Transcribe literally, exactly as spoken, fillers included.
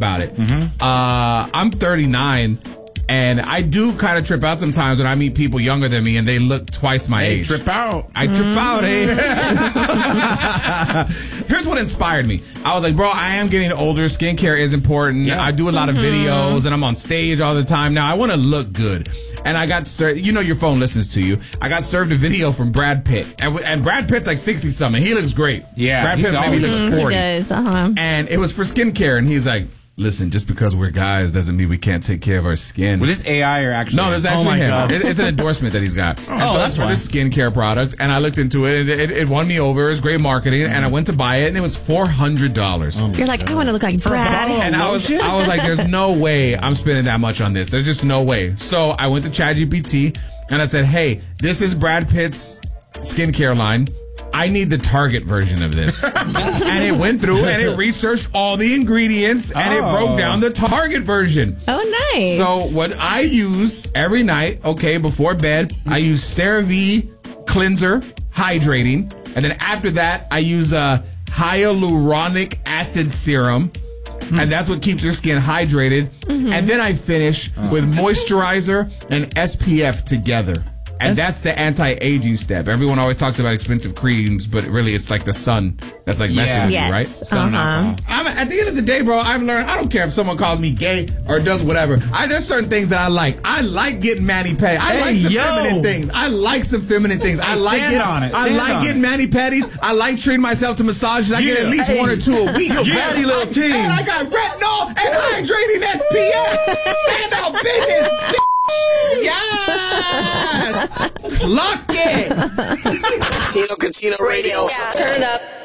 about it. Mm-hmm. Uh, I'm thirty-nine. And I do kind of trip out sometimes when I meet people younger than me and they look twice my hey, age. Trip out. I trip mm. out, eh? Here's what inspired me. I was like, bro, I am getting older. Skincare is important. Yeah. I do a lot mm-hmm. of videos and I'm on stage all the time. Now, I want to look good. And I got served, you know your phone listens to you. I got served a video from Brad Pitt. And, and Brad Pitt's like sixty-something. He looks great. Yeah. Brad Pitt maybe looks forty. He does, uh-huh. And it was for skincare. And he's like, listen, just because we're guys doesn't mean we can't take care of our skin. Was this A I or actually? No, there's actually oh him. It, it's an endorsement that he's got. Oh, and so that's for this skincare product. And I looked into it. And it, it won me over. It was great marketing. Mm-hmm. And I went to buy it, and it was four hundred dollars. Oh You're like, God. I want to look like Brad. And I was, I was like, there's no way I'm spending that much on this. There's just no way. So I went to ChatGPT, and I said, hey, this is Brad Pitt's skincare line. I need the Target version of this. And it went through and it researched all the ingredients and oh. it broke down the Target version. Oh, nice. So what I use every night, okay, before bed, I use CeraVe cleanser, hydrating. And then after that, I use a hyaluronic acid serum. Mm-hmm. And that's what keeps your skin hydrated. Mm-hmm. And then I finish oh. with moisturizer and S P F together. And that's the anti-aging step. Everyone always talks about expensive creams, but really it's like the sun that's like messing yeah. with yes. you, right? Sun uh-huh. I'm, at the end of the day, bro, I've learned I don't care if someone calls me gay or does whatever. I, there's certain things that I like. I like getting mani-pedi. I hey, like some yo. feminine things. I like some feminine things. I like Stand it. on it. I Stand like on getting mani-pedis. I like treating myself to massages. I yeah. get at least hey. one or two a week. Yeah, yeah. little team. And I got retinol and hydrating S P F. Stand out business, bitch. Yes! Lock it! Tino Catino Radio. Yeah. Turn it up.